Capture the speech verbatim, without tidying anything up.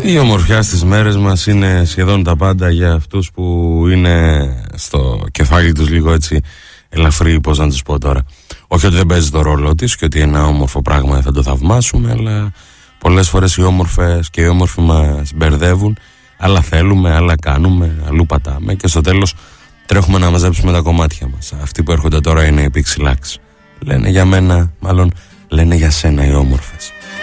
Η ομορφιά στις μέρες μας είναι σχεδόν τα πάντα για αυτούς που είναι στο κεφάλι τους λίγο έτσι ελαφρύ, πώς να τους πω τώρα. Όχι ότι δεν παίζει το ρόλο της και ότι ένα όμορφο πράγμα θα το θαυμάσουμε, αλλά πολλές φορές οι όμορφες και οι όμορφοι μας μπερδεύουν. Άλλα θέλουμε, άλλα κάνουμε, αλλού πατάμε και στο τέλος τρέχουμε να μαζέψουμε τα κομμάτια μας. Αυτοί που έρχονται τώρα είναι οι Pixie Lux. Λένε για μένα, μάλλον λένε για σένα οι όμορφες.